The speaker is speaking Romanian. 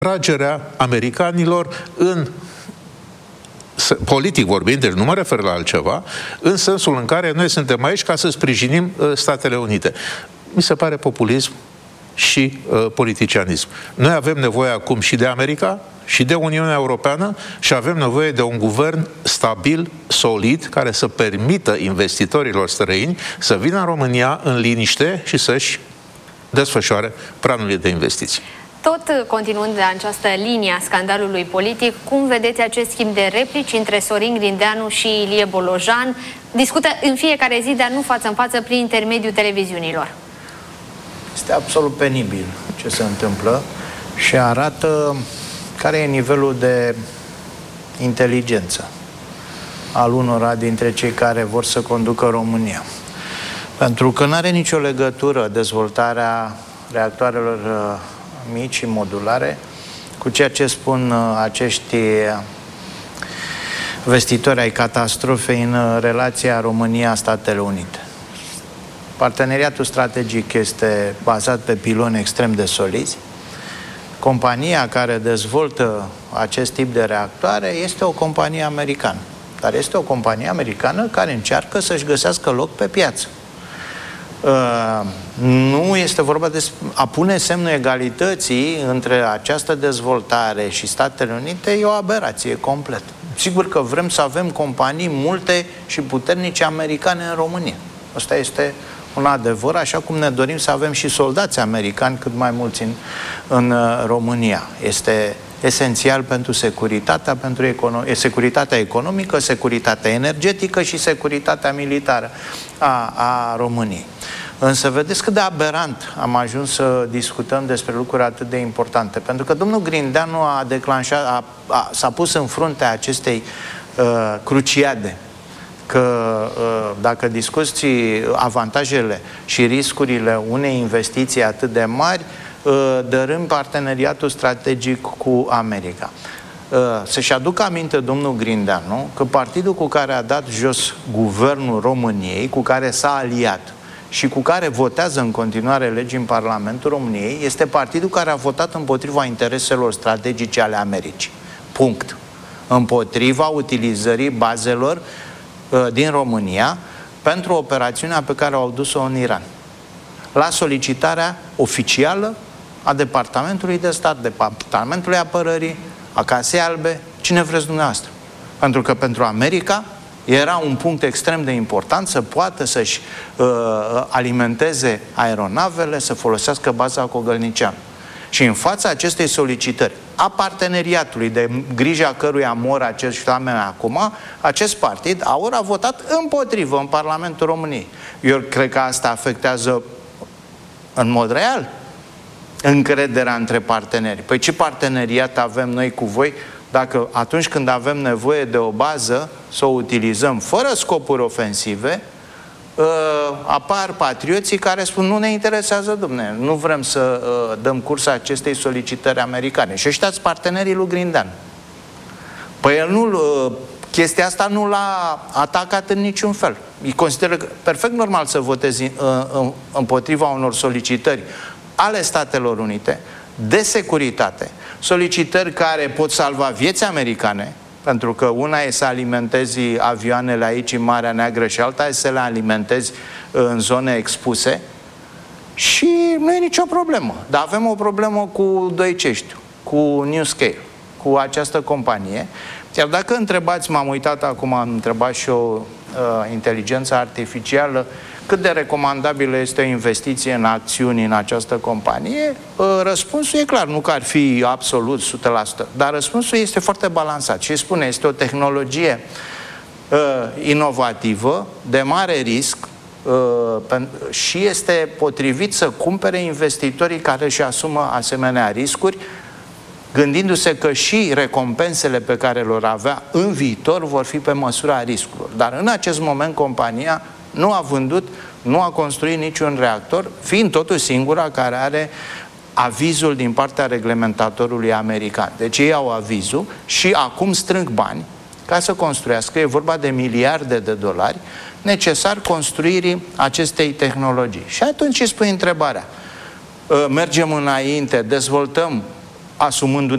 tragerea americanilor în, politic vorbind, deci nu mă refer la altceva, în sensul în care noi suntem aici ca să sprijinim Statele Unite. Mi se pare populism și politicianism. Noi avem nevoie acum și de America, și de Uniunea Europeană și avem nevoie de un guvern stabil, solid, care să permită investitorilor străini să vină în România în liniște și să-și desfășoare planurile de investiții. Tot continuând de această linie a scandalului politic, cum vedeți acest schimb de replici între Sorin Grindeanu și Ilie Bolojan? Discută în fiecare zi, dar nu față în față, prin intermediul televiziunilor. Este absolut penibil ce se întâmplă și arată care e nivelul de inteligență al unora dintre cei care vor să conducă România. Pentru că nu are nicio legătură dezvoltarea reactoarelor mici și modulare cu ceea ce spun acești vestitori ai catastrofei în relația România-Statele Unite. Parteneriatul strategic este bazat pe piloni extrem de solizi. Compania care dezvoltă acest tip de reactoare este o companie americană. Dar este o companie americană care încearcă să-și găsească loc pe piață. Nu este vorba de a pune semnul egalității între această dezvoltare și Statele Unite, e o aberație complet. Sigur că vrem să avem companii multe și puternice americane în România. Asta este un adevăr, așa cum ne dorim să avem și soldați americani cât mai mulți în România. Este esențial pentru securitatea, securitatea economică, securitatea energetică și securitatea militară a României. Însă vedeți cât de aberant am ajuns să discutăm despre lucruri atât de importante. Pentru că domnul Grindeanu s-a pus în fruntea acestei cruciade. Că dacă discuți avantajele și riscurile unei investiții atât de mari, dărâm parteneriatul strategic cu America. Să-și aducă aminte domnul Grindeanu că partidul cu care a dat jos guvernul României, cu care s-a aliat și cu care votează în continuare legi în Parlamentul României, este partidul care a votat împotriva intereselor strategice ale Americii. Punct. Împotriva utilizării bazelor din România pentru operațiunea pe care au dus-o în Iran. La solicitarea oficială a Departamentului de Stat, Departamentului Apărării, a Casei Albe, cine vreți dumneavoastră. Pentru că pentru America era un punct extrem de important să poată să-și alimenteze aeronavele, să folosească baza Cogălnicianu. Și în fața acestei solicitări a parteneriatului, de grija căruia mor acești oameni acum, acest partid a votat împotrivă în Parlamentul României. Eu cred că asta afectează în mod real încrederea între parteneri. Păi ce parteneriat avem noi cu voi dacă atunci când avem nevoie de o bază să o utilizăm fără scopuri ofensive, apar patrioții care spun nu ne interesează, dom'le, nu vrem să dăm curs acestei solicitări americane. Și ăștia sunt partenerii lui Grindeanu. Păi el chestia asta nu l-a atacat în niciun fel. Îi consideră perfect normal să votezi împotriva unor solicitări ale Statelor Unite de securitate, solicitări care pot salva vieți americane, pentru că una e să alimentezi avioanele aici în Marea Neagră și alta e să le alimentezi în zone expuse și nu e nicio problemă. Dar avem o problemă cu Deutsche, cu NewScale, cu această companie. Iar dacă întrebați, m-am uitat acum, am întrebat și o inteligență artificială, cât de recomandabilă este o investiție în acțiuni în această companie, răspunsul e clar, nu că ar fi absolut 100%, dar răspunsul este foarte balansat și spune, este o tehnologie inovativă, de mare risc și este potrivit să cumpere investitorii care își asumă asemenea riscuri, gândindu-se că și recompensele pe care le-or avea în viitor vor fi pe măsura riscurilor. Dar în acest moment compania nu a vândut, nu a construit niciun reactor, fiind totuși singura care are avizul din partea reglementatorului american. Deci ei au avizul și acum strâng bani ca să construiască, e vorba de miliarde de dolari, necesar construirii acestei tehnologii. Și atunci îți pui întrebarea, mergem înainte, dezvoltăm asumându-ne